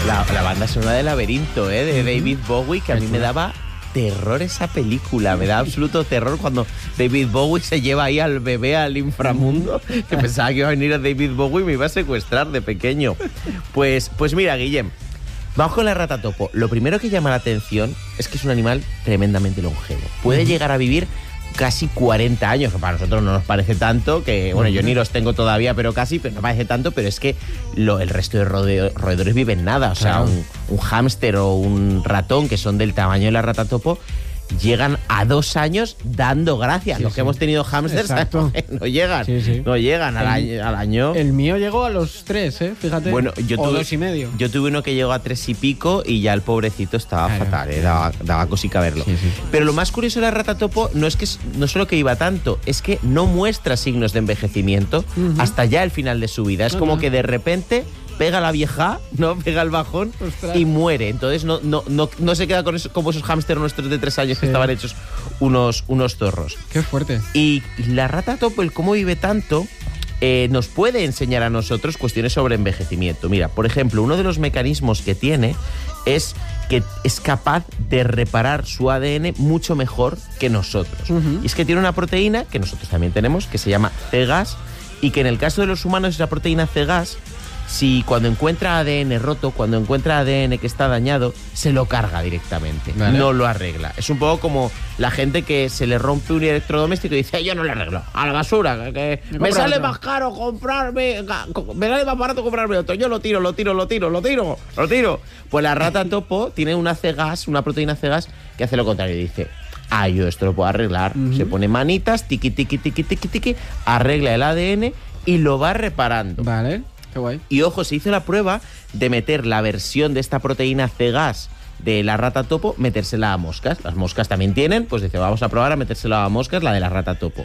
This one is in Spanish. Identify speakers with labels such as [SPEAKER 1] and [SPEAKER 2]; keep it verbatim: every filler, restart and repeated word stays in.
[SPEAKER 1] La, la banda sonora de Laberinto, ¿eh? De uh-huh. David Bowie, que a mí me daba terror esa película. Me da absoluto terror cuando David Bowie se lleva ahí al bebé al inframundo, que pensaba que iba a venir a David Bowie y me iba a secuestrar de pequeño. Pues, pues mira, Guillem, vamos con la rata topo. Lo primero que llama la atención es que es un animal tremendamente longevo. Puede uh-huh. llegar a vivir casi cuarenta años, que para nosotros no nos parece tanto, que bueno, yo ni los tengo todavía, pero casi, pero no parece tanto, pero es que lo, el resto de rodeo, roedores viven nada, o sea, claro. un, un hámster o un ratón que son del tamaño de la rata topo, llegan a dos años dando gracias. Sí, los sí. que hemos tenido hámsters no llegan, sí, sí. no llegan al, el, año, al año.
[SPEAKER 2] El mío llegó a los tres, ¿eh? Fíjate.
[SPEAKER 1] Bueno, yo
[SPEAKER 2] o
[SPEAKER 1] tuve,
[SPEAKER 2] dos y medio.
[SPEAKER 1] Yo tuve uno que llegó a tres y pico y ya el pobrecito estaba claro. fatal, ¿eh? daba, daba cosica verlo. Sí, sí. Pero lo más curioso de la rata topo no es que no solo que iba tanto, es que no muestra signos de envejecimiento uh-huh. hasta ya el final de su vida. Es uh-huh. como que de repente pega la vieja, ¿no? Pega el bajón Ostras. y muere. Entonces no, no, no, no se queda con eso, como esos hámsters nuestros de tres años sí. que estaban hechos unos, unos zorros.
[SPEAKER 2] Qué fuerte.
[SPEAKER 1] Y la rata topo, el cómo vive tanto, eh, nos puede enseñar a nosotros cuestiones sobre envejecimiento. Mira, por ejemplo, uno de los mecanismos que tiene es que es capaz de reparar su A D N mucho mejor que nosotros. Uh-huh. Y es que tiene una proteína, que nosotros también tenemos, que se llama C Gas, y que en el caso de los humanos esa proteína C Gas, si cuando encuentra A D N roto, cuando encuentra A D N que está dañado, se lo carga directamente, ¿vale? No lo arregla. Es un poco como la gente que se le rompe un electrodoméstico y dice, yo no lo arreglo, a la basura, que me, me sale otro. más caro comprarme, me sale más barato comprarme otro, yo lo tiro, lo tiro, lo tiro, lo tiro, lo tiro. Pues la rata topo tiene una C Gas, una proteína C Gas, que hace lo contrario, y dice, ah, yo esto lo puedo arreglar. Uh-huh. Se pone manitas, tiqui, tiqui, tiqui, tiqui, tiqui, arregla el A D N y lo va reparando.
[SPEAKER 2] Vale. Qué guay.
[SPEAKER 1] Y ojo, se hizo la prueba de meter la versión de esta proteína C Gas de la rata topo, metérsela a moscas. Las moscas también tienen, pues dice, vamos a probar a metérsela a moscas, la de la rata topo.